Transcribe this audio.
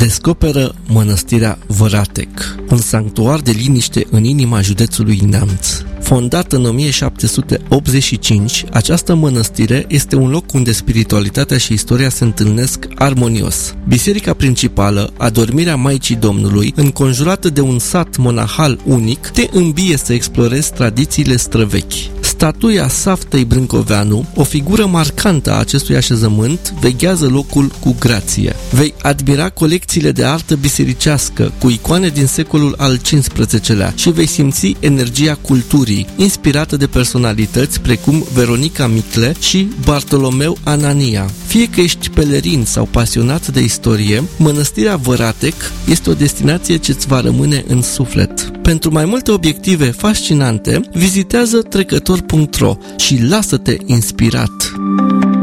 Descoperă Mănăstirea Văratec, un sanctuar de liniște în inima județului Neamț. Fondată în 1785, această mănăstire este un loc unde spiritualitatea și istoria se întâlnesc armonios. Biserica principală, Adormirea Maicii Domnului, înconjurată de un sat monahal unic, te îmbie să explorezi tradițiile străvechi. Statuia Saftei Brâncoveanu, o figură marcantă a acestui așezământ, veghează locul cu grație. Vei admira colecțiile de artă bisericească cu icoane din secolul al XV-lea și vei simți energia culturii, inspirată de personalități precum Veronica Micle și Bartolomeu Anania. Fie că ești pelerin sau pasionat de istorie, Mănăstirea Văratec este o destinație ce-ți va rămâne în suflet. Pentru mai multe obiective fascinante, vizitează trecător.ro și lasă-te inspirat!